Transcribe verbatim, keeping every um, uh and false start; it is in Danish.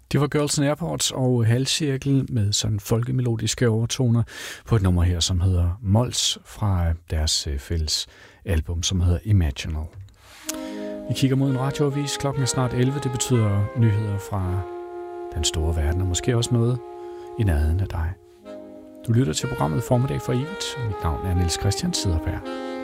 Det var Girls and Airports og Halvcirkel med sådan folkemelodiske overtoner på et nummer her, som hedder Mols fra deres fælles album, som hedder Imaginal. Vi kigger mod en radioavis. Klokken er snart elleve. Det betyder nyheder fra den store verden, og måske også noget i nærheden af dig. Du lytter til programmet Formiddag for evigt. Mit navn er Niels Christian Siderberg.